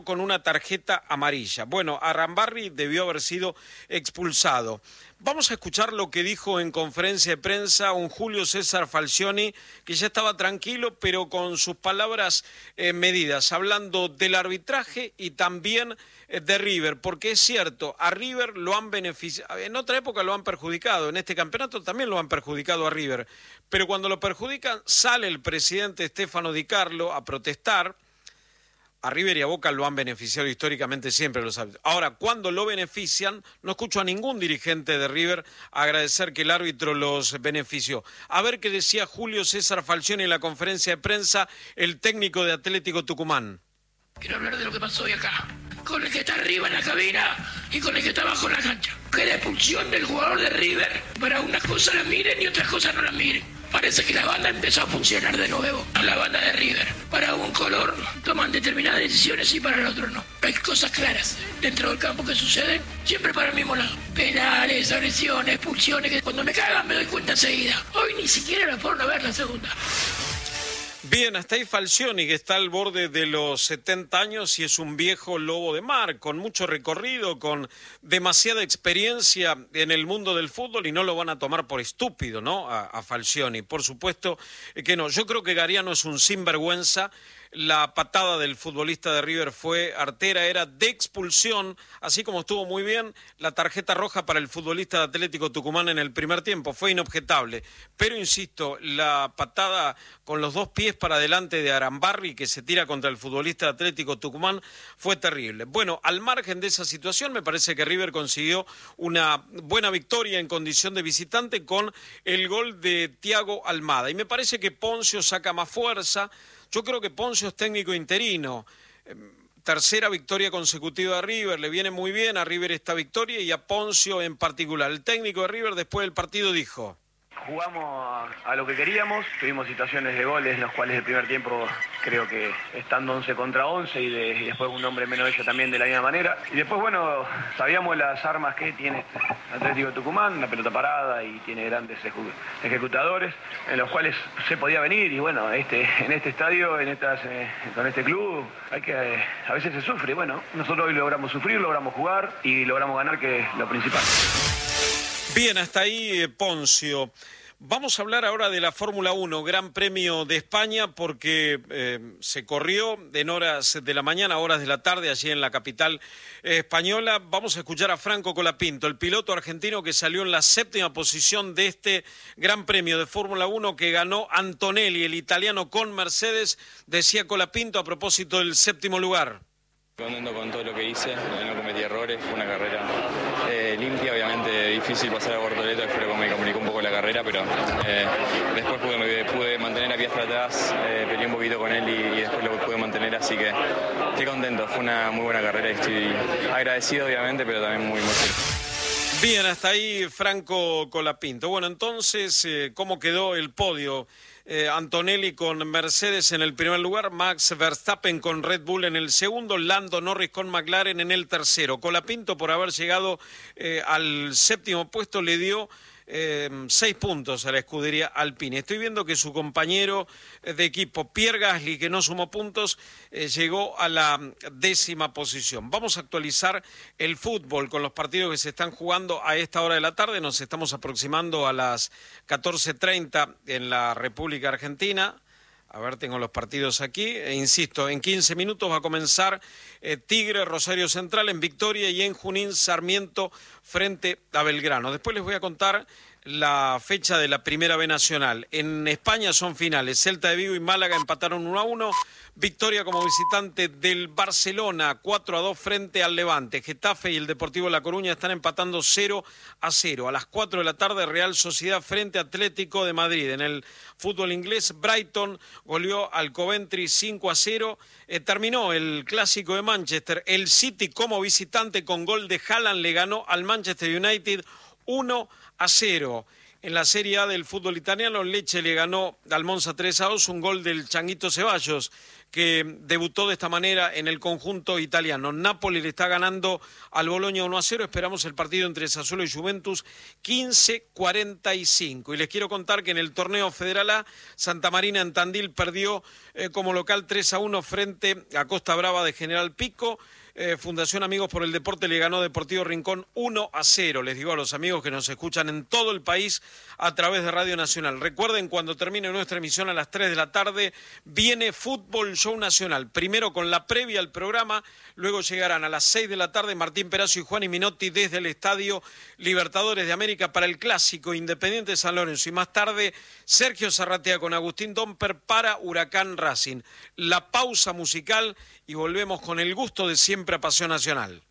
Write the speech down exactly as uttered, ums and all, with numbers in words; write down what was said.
con una tarjeta amarilla. Bueno, Arambarri debió haber sido expulsado. Vamos a escuchar lo que dijo en conferencia de prensa un Julio César Falcioni, que ya estaba tranquilo, pero con sus palabras eh, medidas, hablando del arbitraje y también eh, de River, porque es cierto, a River lo han beneficiado, en otra época lo han perjudicado, en este campeonato también lo han perjudicado a River, pero cuando lo perjudican sale el presidente Stefano Di Carlo a protestar. A River y a Boca lo han beneficiado históricamente siempre los árbitros. Ahora, cuando lo benefician, no escucho a ningún dirigente de River agradecer que el árbitro los benefició. A ver qué decía Julio César Falcioni en la conferencia de prensa, el técnico de Atlético Tucumán. Quiero hablar de lo que pasó hoy acá, con el que está arriba en la cabina y con el que está abajo en la cancha. Que la expulsión del jugador de River, para unas cosas la miren y otras cosas no la miren. Parece que la banda empezó a funcionar de nuevo, la banda de River. Para un color toman determinadas decisiones y para el otro no. Hay cosas claras dentro del campo que suceden, siempre para el mismo lado. Penales, agresiones, expulsiones, que cuando me cagan me doy cuenta enseguida. Hoy ni siquiera la fueron a ver la segunda. Bien, hasta ahí Falcioni, que está al borde de los setenta años y es un viejo lobo de mar, con mucho recorrido, con demasiada experiencia en el mundo del fútbol y no lo van a tomar por estúpido, ¿no? A, a Falcioni, por supuesto que no. Yo creo que Gariano es un sinvergüenza. La patada del futbolista de River fue artera, era de expulsión, así como estuvo muy bien la tarjeta roja para el futbolista de Atlético Tucumán en el primer tiempo, fue inobjetable. Pero insisto, la patada con los dos pies para adelante de Arambarri que se tira contra el futbolista de Atlético Tucumán fue terrible. Bueno, al margen de esa situación, me parece que River consiguió una buena victoria en condición de visitante con el gol de Thiago Almada. Y me parece que Poncio saca más fuerza. Yo creo que Poncio es técnico interino, tercera victoria consecutiva de River, le viene muy bien a River esta victoria y a Poncio en particular. El técnico de River después del partido dijo: jugamos a lo que queríamos, tuvimos situaciones de goles, los cuales el primer tiempo creo que estando once contra once y, de, y después un hombre menos ellos también de la misma manera. Y después, bueno, sabíamos las armas que tiene Atlético de Tucumán, la pelota parada y tiene grandes ejecutadores, en los cuales se podía venir y bueno, este, en este estadio, en estas, eh, con este club, hay que, eh, a veces se sufre. Bueno, nosotros hoy logramos sufrir, logramos jugar y logramos ganar, que es lo principal. Bien, hasta ahí Poncio. Vamos a hablar ahora de la Fórmula uno, Gran Premio de España, porque eh, se corrió en horas de la mañana, horas de la tarde, allí en la capital eh, española. Vamos a escuchar a Franco Colapinto, el piloto argentino que salió en la séptima posición de este Gran Premio de Fórmula uno que ganó Antonelli, el italiano con Mercedes. Decía Colapinto a propósito del séptimo lugar. Contento con todo lo que hice, no cometí errores, fue una carrera eh, limpia, obviamente difícil pasar a Bortoleto, creo que me comunicó un poco la carrera, pero eh, después pude, pude mantener a Piastri atrás, eh, peleé un poquito con él y, y después lo pude mantener, así que estoy contento, fue una muy buena carrera y estoy agradecido obviamente, pero también muy, muy feliz. Bien, hasta ahí Franco Colapinto. Bueno, entonces, eh, ¿cómo quedó el podio? Eh, Antonelli con Mercedes en el primer lugar, Max Verstappen con Red Bull en el segundo, Lando Norris con McLaren en el tercero. Colapinto, por haber llegado eh, al séptimo puesto, le dio eh, seis puntos a la escudería Alpine. Estoy viendo que su compañero de equipo, Pierre Gasly, que no sumó puntos, eh, llegó a la décima posición. Vamos a actualizar el fútbol con los partidos que se están jugando a esta hora de la tarde. Nos estamos aproximando a las catorce treinta en la República Argentina. A ver, tengo los partidos aquí. E insisto, en quince minutos va a comenzar eh, Tigre, Rosario Central en Victoria y en Junín, Sarmiento frente a Belgrano. Después les voy a contar la fecha de la Primera B Nacional. En España son finales. Celta de Vigo y Málaga empataron uno a uno. Victoria como visitante del Barcelona, cuatro a dos frente al Levante. Getafe y el Deportivo La Coruña están empatando cero a cero. A las cuatro de la tarde, Real Sociedad frente a Atlético de Madrid. En el fútbol inglés, Brighton goleó al Coventry cinco a cero. Eh, terminó el clásico de Manchester. El City como visitante con gol de Haaland le ganó al Manchester United uno a cero. En la Serie A del fútbol italiano, Lecce le ganó al Monza tres a dos, un gol del Changuito Ceballos, que debutó de esta manera en el conjunto italiano. Napoli le está ganando al Bologna uno a cero, esperamos el partido entre Sassuolo y Juventus quince cuarenta y cinco. Y les quiero contar que en el torneo Federal A, Santa Marina en Tandil perdió eh, como local tres a uno frente a Costa Brava de General Pico. Eh, Fundación Amigos por el Deporte le ganó Deportivo Rincón uno a cero. Les digo a los amigos que nos escuchan en todo el país a través de Radio Nacional. Recuerden, cuando termine nuestra emisión a las tres de la tarde, viene Fútbol Show Nacional. Primero con la previa al programa, luego llegarán a las seis de la tarde Martín Perazo y Juan Minotti desde el Estadio Libertadores de América para el Clásico Independiente San Lorenzo. Y más tarde, Sergio Zarratea con Agustín Domper para Huracán Racing. La pausa musical y volvemos con el gusto de siempre a Pasión Nacional.